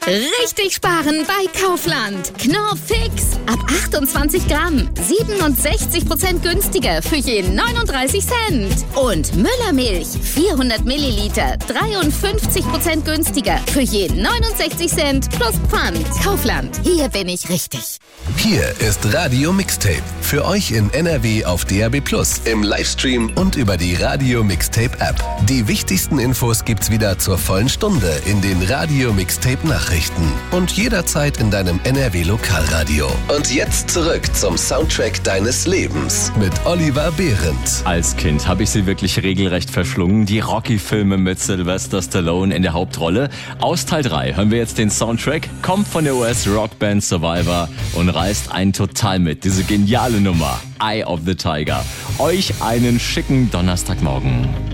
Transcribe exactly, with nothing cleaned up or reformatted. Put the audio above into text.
Richtig sparen bei Kaufland. Knorr Fix. Ab achtundzwanzig Gramm. siebenundsechzig Prozent günstiger für je neununddreißig Cent. Und Müllermilch. vierhundert Milliliter. dreiundfünfzig Prozent günstiger für je neunundsechzig Cent plus Pfand. Kaufland. Hier bin ich richtig. Hier ist Radio Mixtape. Für euch in N R W auf D A B plus, im Livestream und über die Radio Mixtape App. Die wichtigsten Infos gibt's wieder zur vollen Stunde in den Radio Mixtape Nachrichten und jederzeit in deinem N R W Lokalradio. Und jetzt zurück zum Soundtrack deines Lebens mit Oliver Behrendt. Als Kind habe ich sie wirklich regelrecht verschlungen. Die Rocky-Filme mit Sylvester Stallone in der Hauptrolle. Aus Teil drei hören wir jetzt den Soundtrack, kommt von der U S-Rockband Survivor und reißt einen total mit. Diese geniale Nummer, Eye of the Tiger. Euch einen schicken Donnerstagmorgen.